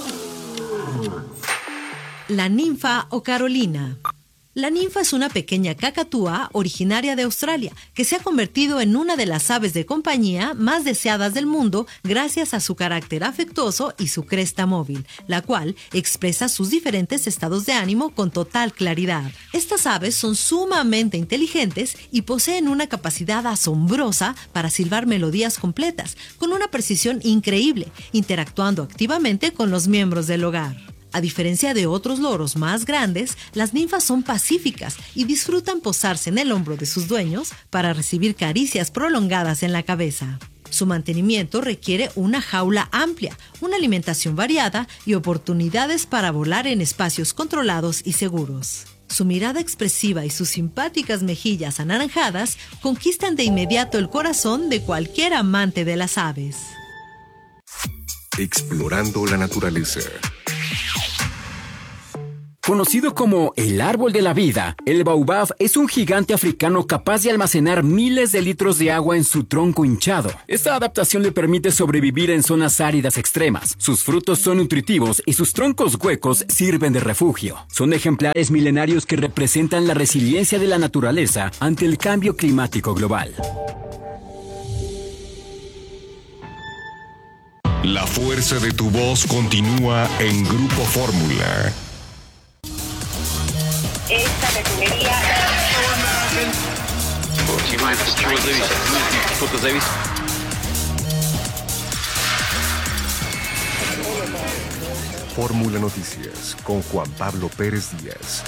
La ninfa o Carolina. La ninfa es una pequeña cacatúa originaria de Australia que se ha convertido en una de las aves de compañía más deseadas del mundo gracias a su carácter afectuoso y su cresta móvil, la cual expresa sus diferentes estados de ánimo con total claridad. Estas aves son sumamente inteligentes y poseen una capacidad asombrosa para silbar melodías completas, con una precisión increíble, interactuando activamente con los miembros del hogar. A diferencia de otros loros más grandes, las ninfas son pacíficas y disfrutan posarse en el hombro de sus dueños para recibir caricias prolongadas en la cabeza. Su mantenimiento requiere una jaula amplia, una alimentación variada y oportunidades para volar en espacios controlados y seguros. Su mirada expresiva y sus simpáticas mejillas anaranjadas conquistan de inmediato el corazón de cualquier amante de las aves. Explorando la naturaleza. Conocido como el árbol de la vida, el baobab es un gigante africano capaz de almacenar miles de litros de agua en su tronco hinchado. Esta adaptación le permite sobrevivir en zonas áridas extremas. Sus frutos son nutritivos y sus troncos huecos sirven de refugio. Son ejemplares milenarios que representan la resiliencia de la naturaleza ante el cambio climático global. La fuerza de tu voz continúa en Grupo Fórmula. Esta refinería. Fórmula Noticias con Juan Pablo Pérez Díaz.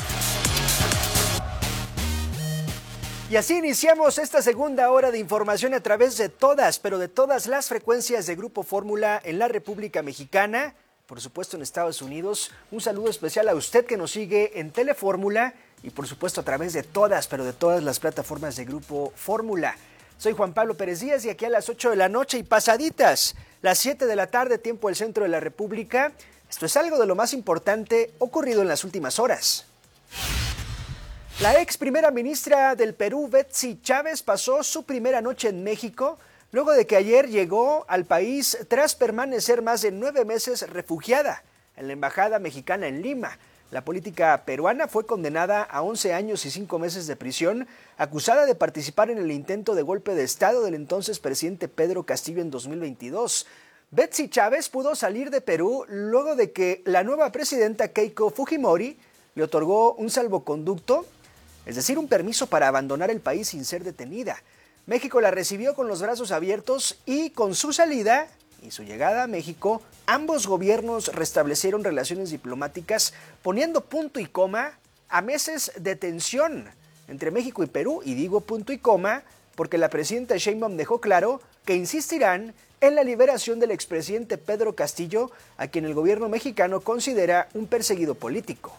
Y así iniciamos esta segunda hora de información a través de todas, pero de todas las frecuencias de Grupo Fórmula en la República Mexicana. Por supuesto en Estados Unidos. Un saludo especial a usted que nos sigue en Telefórmula y por supuesto a través de todas, pero de todas las plataformas de Grupo Fórmula. Soy Juan Pablo Pérez Díaz y aquí a las 8 de la noche y pasaditas, las 7 de la tarde, tiempo del centro de la República. Esto es algo de lo más importante ocurrido en las últimas horas. La ex primera ministra del Perú, Betsy Chávez, pasó su primera noche en México luego de que ayer llegó al país tras permanecer más de 9 meses refugiada en la Embajada Mexicana en Lima. La política peruana fue condenada a 11 años y 5 meses de prisión, acusada de participar en el intento de golpe de Estado del entonces presidente Pedro Castillo en 2022. Betsy Chávez pudo salir de Perú luego de que la nueva presidenta Keiko Fujimori le otorgó un salvoconducto, es decir, un permiso para abandonar el país sin ser detenida. México la recibió con los brazos abiertos y con su salida y su llegada a México, ambos gobiernos restablecieron relaciones diplomáticas, poniendo punto y coma a meses de tensión entre México y Perú. Y digo punto y coma porque la presidenta Sheinbaum dejó claro que insistirán en la liberación del expresidente Pedro Castillo, a quien el gobierno mexicano considera un perseguido político.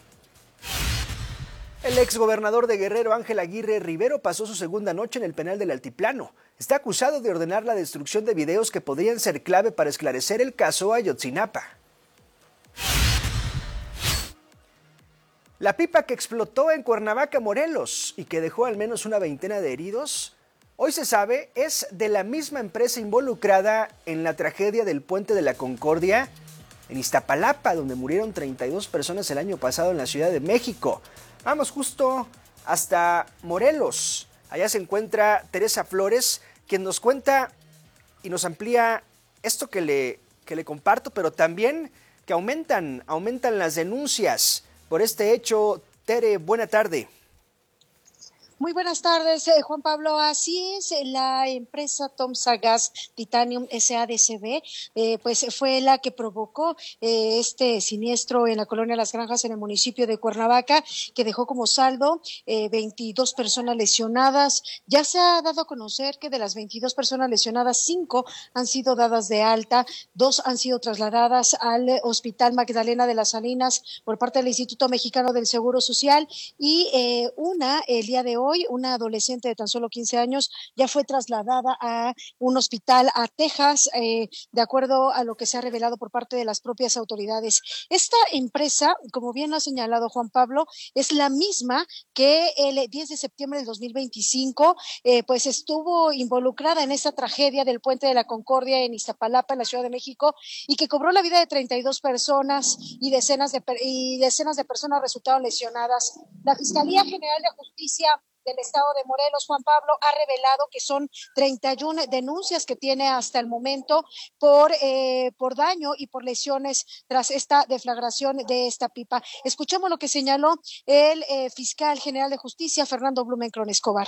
El exgobernador de Guerrero, Ángel Aguirre Rivero, pasó su segunda noche en el penal del Altiplano. Está acusado de ordenar la destrucción de videos que podrían ser clave para esclarecer el caso Ayotzinapa. La pipa que explotó en Cuernavaca, Morelos, y que dejó al menos una veintena de heridos, hoy se sabe es de la misma empresa involucrada en la tragedia del Puente de la Concordia en Iztapalapa, donde murieron 32 personas el año pasado en la Ciudad de México. Vamos justo hasta Morelos. Allá se encuentra Teresa Flores, quien nos cuenta y nos amplía esto que le comparto, pero también que aumentan las denuncias por este hecho. Tere, buena tarde. Muy buenas tardes, Juan Pablo. Así es, la empresa Tomsa Gas Titanium SADCB, pues fue la que provocó este siniestro en la colonia Las Granjas, en el municipio de Cuernavaca, que dejó como saldo 22 personas lesionadas. Ya se ha dado a conocer que de las 22 personas lesionadas, 5 han sido dadas de alta, 2 han sido trasladadas al Hospital Magdalena de las Salinas por parte del Instituto Mexicano del Seguro Social y una, el día de hoy, una adolescente de tan solo 15 años ya fue trasladada a un hospital a Texas, de acuerdo a lo que se ha revelado por parte de las propias autoridades. Esta empresa, como bien lo ha señalado Juan Pablo, es la misma que el 10 de septiembre del 2025 pues estuvo involucrada en esta tragedia del Puente de la Concordia en Iztapalapa, en la Ciudad de México, y que cobró la vida de 32 personas y decenas de personas resultaron lesionadas. La Fiscalía General de Justicia del Estado de Morelos, Juan Pablo, ha revelado que son 31 denuncias que tiene hasta el momento por daño y por lesiones tras esta deflagración de esta pipa. Escuchemos lo que señaló el fiscal general de justicia, Fernando Blumenkron Escobar.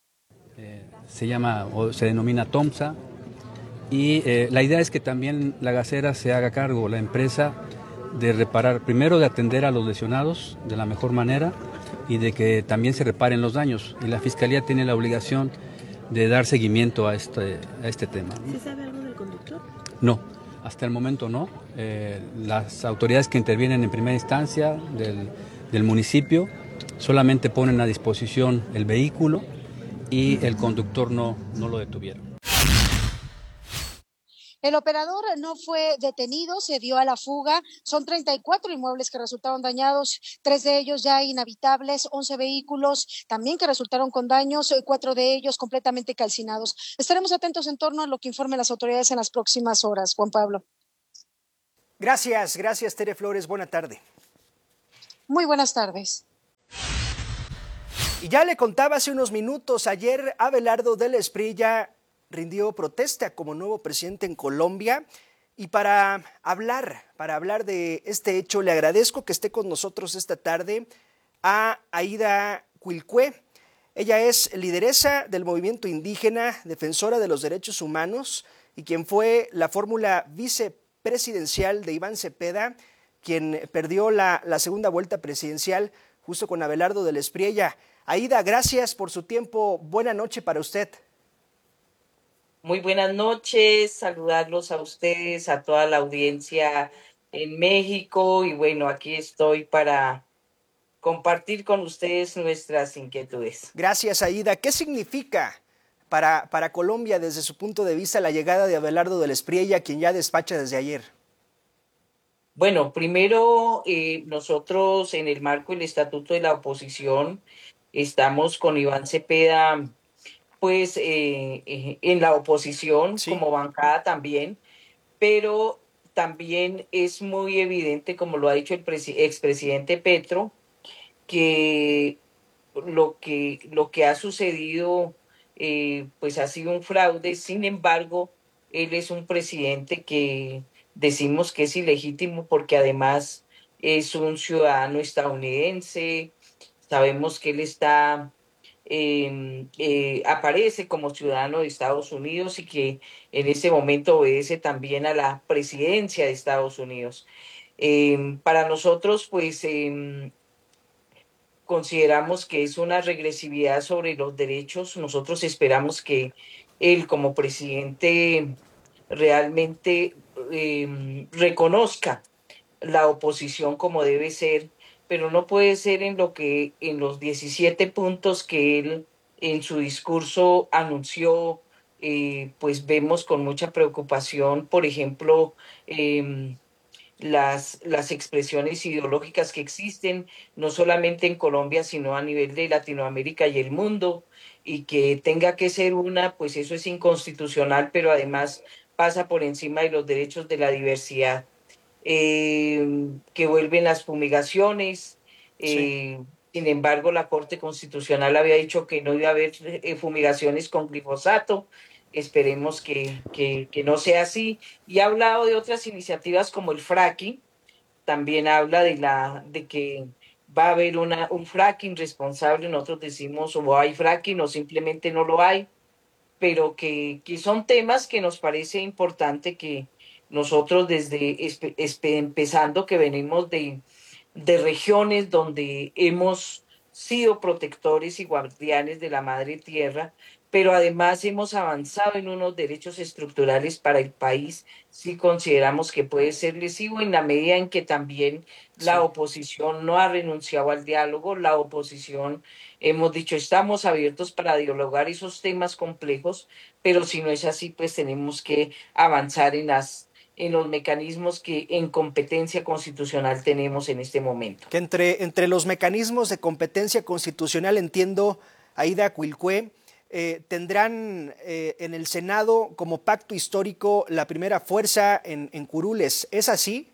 Se llama o se denomina Tomsa y la idea es que también la gasera se haga cargo, la empresa, de reparar, primero de atender a los lesionados de la mejor manera y de que también se reparen los daños. Y la Fiscalía tiene la obligación de dar seguimiento a este tema. ¿Se sabe algo del conductor? No, hasta el momento no. Las autoridades que intervienen en primera instancia del municipio solamente ponen a disposición el vehículo y el conductor no lo detuvieron. El operador no fue detenido, se dio a la fuga. Son 34 inmuebles que resultaron dañados, 3 de ellos ya inhabitables, 11 vehículos también que resultaron con daños, 4 de ellos completamente calcinados. Estaremos atentos en torno a lo que informen las autoridades en las próximas horas, Juan Pablo. Gracias, Tere Flores. Buena tarde. Muy buenas tardes. Y ya le contaba hace unos minutos, ayer Abelardo del Espriella rindió protesta como nuevo presidente en Colombia. Y para hablar de este hecho, le agradezco que esté con nosotros esta tarde a Aida Cuilcue. Ella es lideresa del movimiento indígena, defensora de los derechos humanos y quien fue la fórmula vicepresidencial de Iván Cepeda, quien perdió la segunda vuelta presidencial justo con Abelardo del Espriella. Aida, gracias por su tiempo. Buena noche para usted. Muy buenas noches, saludarlos a ustedes, a toda la audiencia en México y bueno, aquí estoy para compartir con ustedes nuestras inquietudes. Gracias, Aida. ¿Qué significa para Colombia desde su punto de vista la llegada de Abelardo del Espriella, quien ya despacha desde ayer? Bueno, primero nosotros en el marco del Estatuto de la Oposición estamos con Iván Cepeda pues en la oposición, sí, como bancada también, pero también es muy evidente, como lo ha dicho el expresidente Petro, que lo que ha sucedido pues ha sido un fraude. Sin embargo, él es un presidente que decimos que es ilegítimo porque además es un ciudadano estadounidense. Sabemos que él está aparece como ciudadano de Estados Unidos y que en ese momento obedece también a la presidencia de Estados Unidos. Para nosotros, pues, consideramos que es una regresividad sobre los derechos. Nosotros esperamos que él, como presidente, realmente reconozca la oposición como debe ser, pero no puede ser en los 17 puntos que él en su discurso anunció. Pues vemos con mucha preocupación, por ejemplo, las expresiones ideológicas que existen, no solamente en Colombia, sino a nivel de Latinoamérica y el mundo, y que tenga que ser pues eso es inconstitucional, pero además pasa por encima de los derechos de la diversidad. Que vuelven las fumigaciones. Sí. Sin embargo, la Corte Constitucional había dicho que no iba a haber fumigaciones con glifosato. Esperemos que no sea así. Y ha hablado de otras iniciativas como el fracking. También habla de que va a haber un fracking responsable. Nosotros decimos o hay fracking o simplemente no lo hay. Pero que son temas que nos parece importante que nosotros desde empezando que venimos de regiones donde hemos sido protectores y guardianes de la madre tierra, pero además hemos avanzado en unos derechos estructurales para el país, sí consideramos que puede ser lesivo en la medida en que también la oposición no ha renunciado al diálogo. La oposición, hemos dicho, estamos abiertos para dialogar esos temas complejos, pero si no es así, pues tenemos que avanzar en los mecanismos que en competencia constitucional tenemos en este momento. Que entre los mecanismos de competencia constitucional, entiendo, Aida Cuilcue, tendrán en el Senado como pacto histórico la primera fuerza en curules. ¿Es así?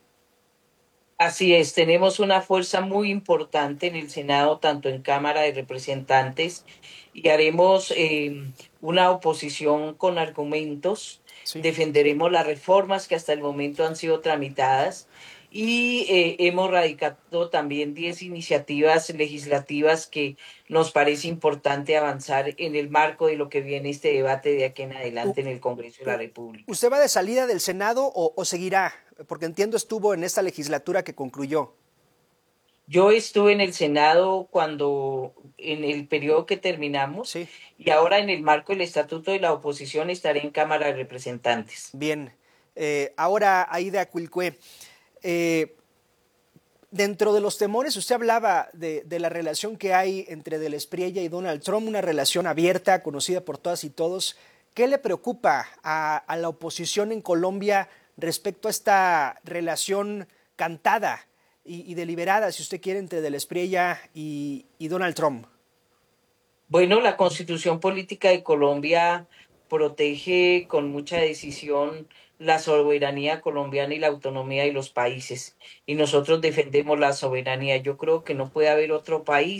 Así es, tenemos una fuerza muy importante en el Senado, tanto en Cámara de Representantes, y haremos una oposición con argumentos. Sí. Defenderemos las reformas que hasta el momento han sido tramitadas y hemos radicado también 10 iniciativas legislativas que nos parece importante avanzar en el marco de lo que viene este debate de aquí en adelante en el Congreso de la República. ¿Usted va de salida del Senado o seguirá? Porque entiendo estuvo en esta legislatura que concluyó. Yo estuve en el Senado en el periodo que terminamos, sí, y ahora en el marco del Estatuto de la Oposición estaré en Cámara de Representantes. Bien, ahora Aida Cuilcue, Dentro de los temores, usted hablaba de la relación que hay entre Del Espriella y Donald Trump, una relación abierta, conocida por todas y todos. ¿Qué le preocupa a la oposición en Colombia respecto a esta relación cantada y deliberada, si usted quiere, entre Del Espriella y Donald Trump? Bueno, la Constitución Política de Colombia protege con mucha decisión la soberanía colombiana y la autonomía de los países. Y nosotros defendemos la soberanía. Yo creo que no puede haber otro país